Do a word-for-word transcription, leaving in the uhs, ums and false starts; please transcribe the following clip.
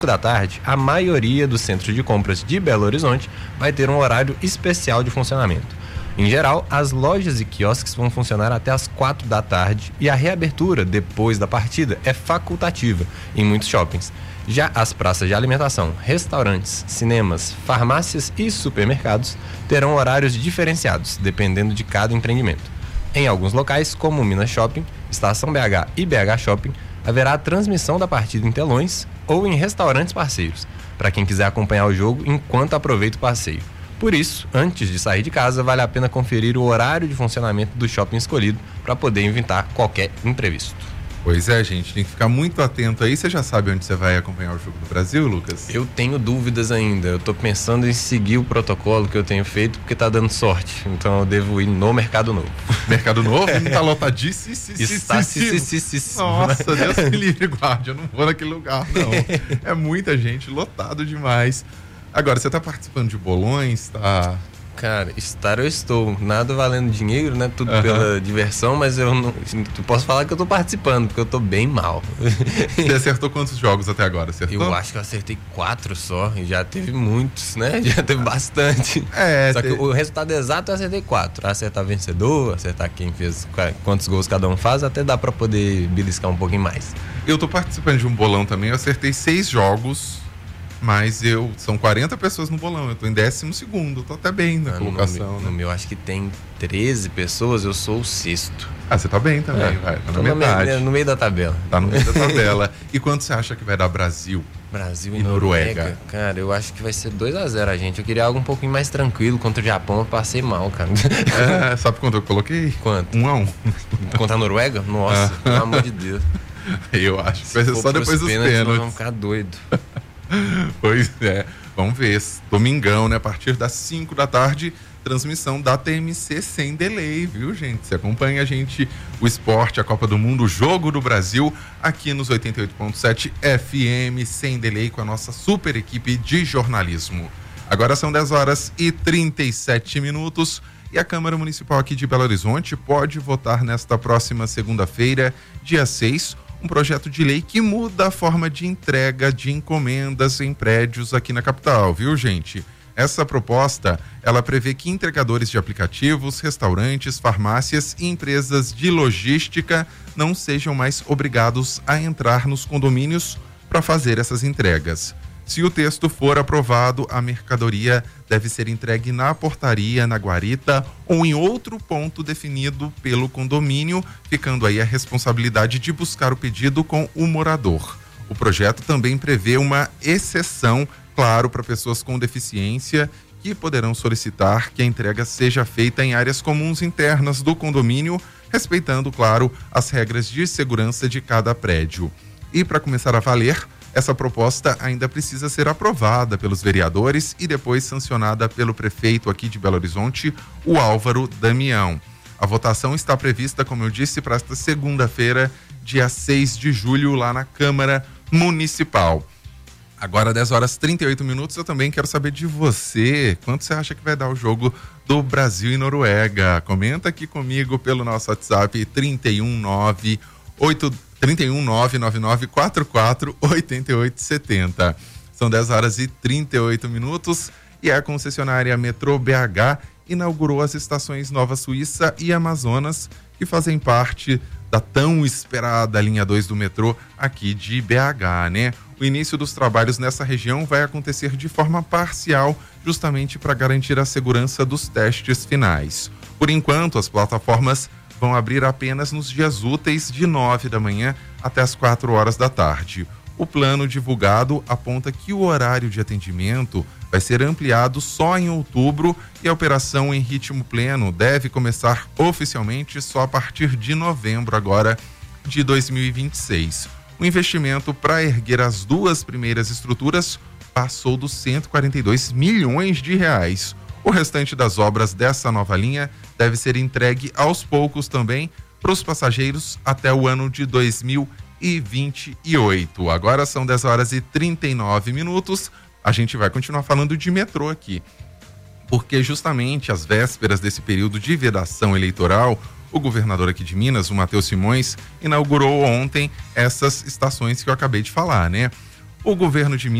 da tarde, a maioria dos centros de compras de Belo Horizonte vai ter um horário especial de funcionamento. Em geral, as lojas e quiosques vão funcionar até as quatro da tarde e a reabertura depois da partida é facultativa em muitos shoppings. Já as praças de alimentação, restaurantes, cinemas, farmácias e supermercados terão horários diferenciados, dependendo de cada empreendimento. Em alguns locais, como Minas Shopping, Estação B H e B H Shopping, haverá a transmissão da partida em telões ou em restaurantes parceiros, para quem quiser acompanhar o jogo enquanto aproveita o passeio. Por isso, antes de sair de casa, vale a pena conferir o horário de funcionamento do shopping escolhido para poder evitar qualquer imprevisto. Pois é, gente, tem que ficar muito atento aí. Você já sabe onde você vai acompanhar o jogo do Brasil, Lucas? Eu tenho dúvidas ainda. Eu tô pensando em seguir o protocolo que eu tenho feito porque tá dando sorte. Então eu devo ir no Mercado Novo. Mercado Novo? Não tá lotadíssimo? Está sim, sim, sim. Nossa, Deus me livre, guarde. Eu não vou naquele lugar, não. É muita gente, lotado demais. Agora, você tá participando de bolões, tá... Cara, estar eu estou, nada valendo dinheiro, né? Tudo uhum. pela diversão, mas eu não eu posso falar que eu tô participando, porque eu tô bem mal. Você acertou quantos jogos até agora? Acertou? Eu acho que eu acertei quatro só, e já teve muitos, né? Já teve bastante. É, só te... que o resultado exato eu acertei quatro. Acertar vencedor, acertar quem fez, quantos gols cada um faz, até dá pra poder beliscar um pouquinho mais. Eu tô participando de um bolão também, eu acertei seis jogos. Mas eu, são quarenta pessoas no bolão, eu tô em décimo segundo, tô até bem na ah, colocação. No, né? no meu acho que tem treze pessoas, eu sou o sexto. Ah, você tá bem também, é, vai, tá na metade. No meio, no meio da tabela. Tá no meio da tabela. E quanto você acha que vai dar Brasil? Brasil e, e Noruega? Noruega? Cara, eu acho que vai ser dois a zero a gente. Eu queria algo um pouquinho mais tranquilo. Contra o Japão eu passei mal, cara. É, sabe quanto eu coloquei? Quanto? Um a um. Contra a Noruega? Nossa, ah. Pelo amor de Deus. Eu acho que vai ser só depois dos pênaltis. Nós vamos ficar doidos. Pois é, vamos ver. Domingão, né? A partir das cinco da tarde, transmissão da T M C sem delay, viu, gente? Você acompanha a gente, o esporte, a Copa do Mundo, o Jogo do Brasil, aqui nos oitenta e oito ponto sete F M, sem delay, com a nossa super equipe de jornalismo. Agora são dez horas e trinta e sete minutos e a Câmara Municipal aqui de Belo Horizonte pode votar nesta próxima segunda-feira, dia seis, um projeto de lei que muda a forma de entrega de encomendas em prédios aqui na capital, viu, gente? Essa proposta, ela prevê que entregadores de aplicativos, restaurantes, farmácias e empresas de logística não sejam mais obrigados a entrar nos condomínios para fazer essas entregas. Se o texto for aprovado, a mercadoria deve ser entregue na portaria, na guarita ou em outro ponto definido pelo condomínio, ficando aí a responsabilidade de buscar o pedido com o morador. O projeto também prevê uma exceção, claro, para pessoas com deficiência, que poderão solicitar que a entrega seja feita em áreas comuns internas do condomínio, respeitando, claro, as regras de segurança de cada prédio. E para começar a valer, essa proposta ainda precisa ser aprovada pelos vereadores e depois sancionada pelo prefeito aqui de Belo Horizonte, o Álvaro Damião. A votação está prevista, como eu disse, para esta segunda-feira, dia seis de julho, lá na Câmara Municipal. Agora, dez horas e trinta e oito minutos, eu também quero saber de você. Quanto você acha que vai dar o jogo do Brasil e Noruega? Comenta aqui comigo pelo nosso WhatsApp trinta e um nove oito trinta e um nove nove nove quatro quatro oito oito sete zero. São dez horas e trinta e oito minutos e a concessionária Metrô B H inaugurou as estações Nova Suíça e Amazonas, que fazem parte da tão esperada linha dois do metrô aqui de B H, né? O início dos trabalhos nessa região vai acontecer de forma parcial, justamente para garantir a segurança dos testes finais. Por enquanto, as plataformas vão abrir apenas nos dias úteis de nove da manhã até as quatro horas da tarde. O plano divulgado aponta que o horário de atendimento vai ser ampliado só em outubro e a operação em ritmo pleno deve começar oficialmente só a partir de novembro agora de dois mil e vinte e seis. O investimento para erguer as duas primeiras estruturas passou dos cento e quarenta e dois milhões de reais. O restante das obras dessa nova linha deve ser entregue aos poucos também para os passageiros até o ano de dois mil e vinte e oito. Agora são dez horas e trinta e nove minutos. A gente vai continuar falando de metrô aqui, porque justamente às vésperas desse período de vedação eleitoral, o governador aqui de Minas, o Matheus Simões, inaugurou ontem essas estações que eu acabei de falar, né? O governo de Minas